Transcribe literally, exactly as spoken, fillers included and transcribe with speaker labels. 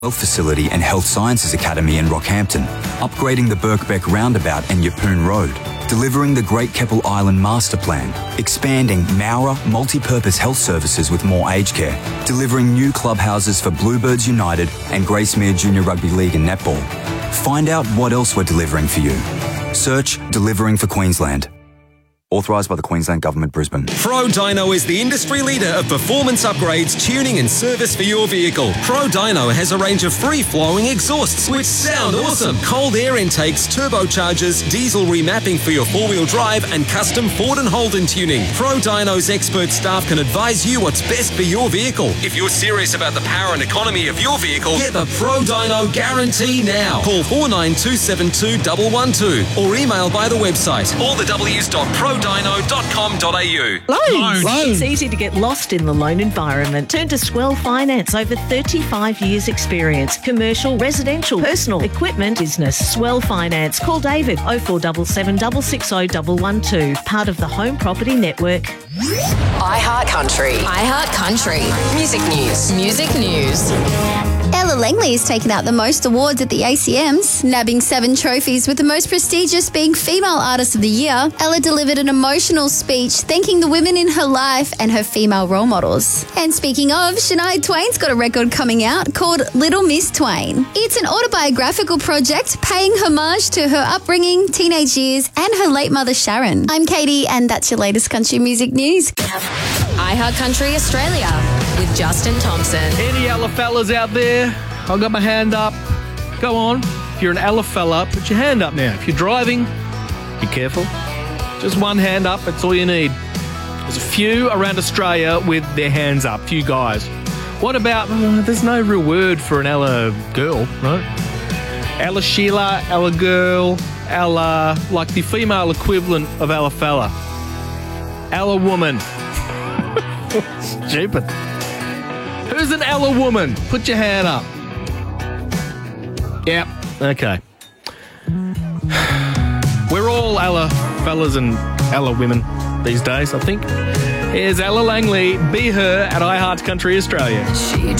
Speaker 1: Health Facility and Health Sciences Academy in Rockhampton, upgrading the Birkbeck Roundabout and Yeppoon Road, delivering the Great Keppel Island Master Plan, expanding Maurer multi-purpose health services with more aged care, delivering new clubhouses for Bluebirds United and Gracemere Junior Rugby League and Netball. Find out what else we're delivering for you. Search Delivering for Queensland. Authorised by the Queensland Government, Brisbane.
Speaker 2: Pro Dyno is the industry leader of performance upgrades, tuning and service for your vehicle. Pro Dyno has a range of free-flowing exhausts which sound awesome. Cold air intakes, turbochargers, diesel remapping for your four-wheel drive and custom Ford and Holden tuning. Pro Dyno's expert staff can advise you what's best for your vehicle. If you're serious about the power and economy of your vehicle, get the Pro Dyno guarantee now. Call four nine two seven two one one two or email by the website all the w's dot pro dyno dot com dot a u.
Speaker 3: Loans. Loans. It's easy to get lost in the loan environment. Turn to Swell Finance. Over thirty-five years experience. Commercial, residential, personal, equipment, business. Swell Finance. Call David oh four seven seven, six six oh, one one two. Part of the Home Property Network.
Speaker 4: iHeart Country. iHeart Country. Music news. Music news.
Speaker 5: Ella Langley has taken out the most awards at the A C Ms, nabbing seven trophies, with the most prestigious being Female Artist of the Year. Ella delivered an emotional speech thanking the women in her life and her female role models. And speaking of, Shania Twain's got a record coming out called Little Miss Twain. It's an autobiographical project paying homage to her upbringing, teenage years, and her late mother Sharon. I'm Katie, and that's your latest country music news.
Speaker 4: iHeart Country Australia with Justin Thompson.
Speaker 6: Any Ella fellas out there? I've got my hand up. Go on. If you're an Ella fella, put your hand up now. If you're driving, be careful. Just one hand up, that's all you need. There's a few around Australia with their hands up, few guys. What about, uh, there's no real word for an Ella girl, right? Ella Sheila, Ella girl, Ella, like the female equivalent of Ella fella. Ella woman. Stupid. Who's an Ella woman? Put your hand up. Yep. Okay. We're all Ella fellas and Ella women these days, I think. Here's Ella Langley, Be Her at iHeart Country Australia.
Speaker 4: She